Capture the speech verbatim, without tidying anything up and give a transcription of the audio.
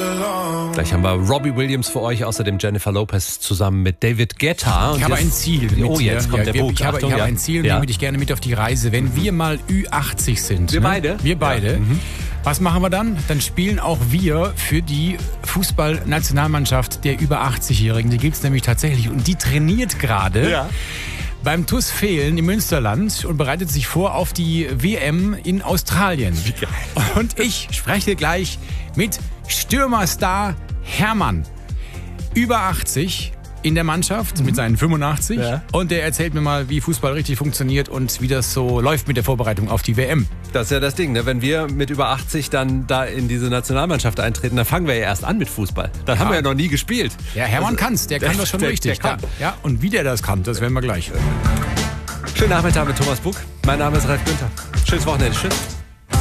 Gleich haben wir Robbie Williams für euch, außerdem Jennifer Lopez zusammen mit David Guetta. Und ich habe jetzt, ein Ziel. Mit oh, jetzt dir. kommt ja, der Bug. Ich habe, Achtung, ich habe ja. ein Ziel und ja. nehme dich gerne mit auf die Reise. Wenn wir mal Ü achtzig sind. Wir ne? beide? Wir beide. Ja. Mhm. Was machen wir dann? Dann spielen auch wir für die Fußballnationalmannschaft der über achtzigjährigen. Die gibt es nämlich tatsächlich. Und die trainiert gerade Ja. beim T U S Velen im Münsterland und bereitet sich vor auf die W M in Australien. Wie geil. Und ich spreche gleich mit Stürmerstar Hermann. Über achtzig in der Mannschaft mhm. mit seinen fünfundachtzig. Ja. Und der erzählt mir mal, wie Fußball richtig funktioniert und wie das so läuft mit der Vorbereitung auf die W M. Das ist ja das Ding, ne? Wenn wir mit über achtzig dann da in diese Nationalmannschaft eintreten, dann fangen wir ja erst an mit Fußball. Dann ja. haben wir ja noch nie gespielt. Ja, Hermann also, kann's, der, der kann das schon der, richtig. Der kann. Ja, ja, und wie der das kann, das werden wir gleich. Schönen Nachmittag mit Thomas Buck. Mein Name ist Ralf Günther. Schönes Wochenende. Tschüss.